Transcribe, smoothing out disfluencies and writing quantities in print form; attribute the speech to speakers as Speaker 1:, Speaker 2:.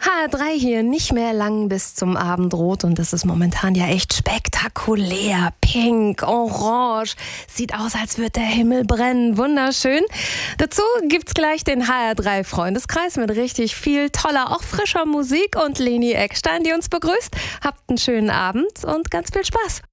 Speaker 1: HR3 hier, nicht mehr lang bis zum Abendrot und das ist momentan ja echt spektakulär. Pink, orange, sieht aus, als würde der Himmel brennen. Wunderschön. Dazu gibt's gleich den HR3 Freundeskreis mit richtig viel toller, auch frischer Musik und Leni Eckstein, die uns begrüßt. Habt einen schönen Abend und ganz viel Spaß.